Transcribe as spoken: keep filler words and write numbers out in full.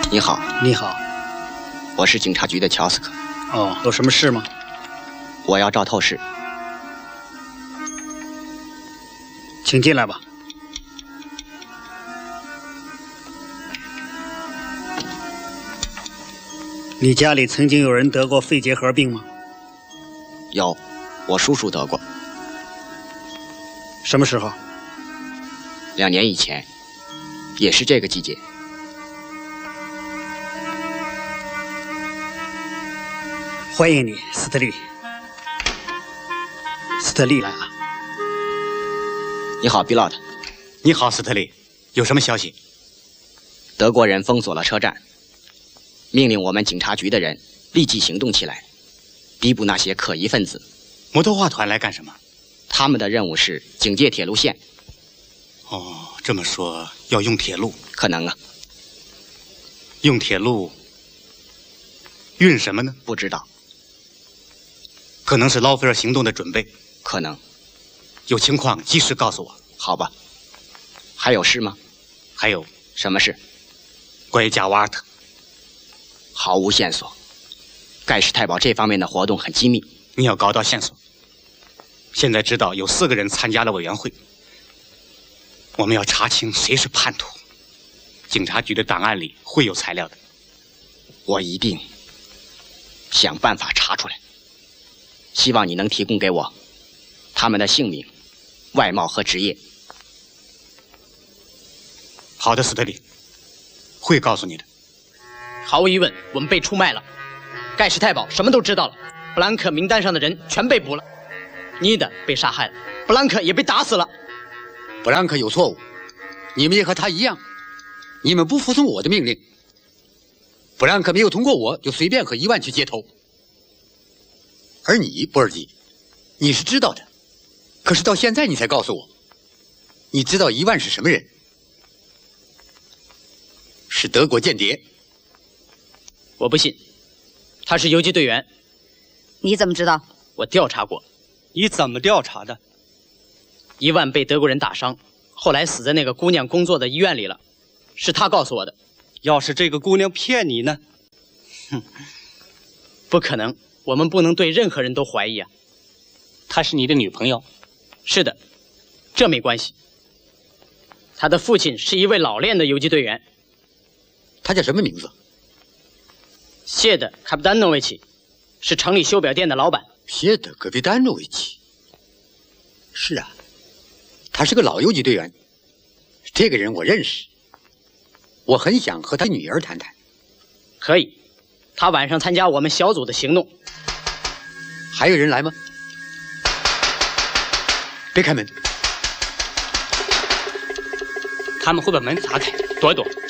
你好。 你好， 我是警察局的乔斯克。 哦，有什么事吗？ 我要照透视。 请进来吧。你家里曾经有人得过肺结核病吗？ 有，我叔叔得过。 什么时候？ 两年以前，也是这个季节。 欢迎你，斯特利。斯特利来了。 你好，比洛特。 你好，斯特利。有什么消息？ 德国人封锁了车站，命令我们警察局的人立即行动起来，逮捕那些可疑分子。 摩托化团来干什么？ 他们的任务是警戒铁路线。 哦，这么说要用铁路？ 可能啊。 用铁路运什么呢？ 不知道。 可能是劳菲尔行动的准备。 可能。 有情况及时告诉我。 好吧。还有事吗？ 还有。 什么事？ 关于贾瓦尔特。 毫无线索。盖世太保这方面的活动很机密。 你要搞到线索。现在知道有四个人参加了委员会。我们要查清谁是叛徒。警察局的档案里会有材料的。 我一定想办法查出来。希望你能提供给我他们的姓名、外貌和职业。 好的，斯特利，会告诉你的。 毫无疑问，我们被出卖了。盖世太保什么都知道了，布兰克名单上的人全被捕了。尼德被杀害了，布兰克也被打死了。 布兰克有错误，你们也和他一样，你们不服从我的命令。布兰克没有通过我就随便和伊万去接头。而你，波尔基，你是知道的，可是到现在你才告诉我，你知道伊万是什么人？是德国间谍。 我不信，他是游击队员。 你怎么知道？ 我调查过。 你怎么调查的？ 伊万被德国人打伤，后来死在那个姑娘工作的医院里了，是他告诉我的。 要是这个姑娘骗你呢？ 哼，不可能。我们不能对任何人都怀疑啊。 她是你的女朋友？ 是的，这没关系。他的父亲是一位老练的游击队员。 他叫什么名字？ 谢德·卡布丹诺维奇，是城里修表店的老板。 谢德·戈比丹诺维奇。是啊，他是个老游击队员。这个人我认识。我很想和他女儿谈谈。 可以。他晚上参加我们小组的行动。 还有人来吗？别开门。 他们会把门砸开，躲一躲。